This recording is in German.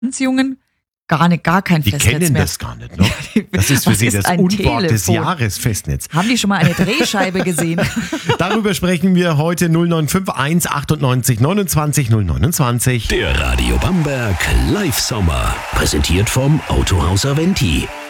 Jungen gar kein Die Festnetz kennen mehr. das gar nicht, ne? Das ist für Was sie ist das ein Unwort des Telefon? Jahres, Festnetz. Haben die schon mal eine Drehscheibe gesehen? Darüber sprechen wir heute 0951 98 29 029. Der Radio Bamberg Live Sommer. Präsentiert vom Autohaus Aventi.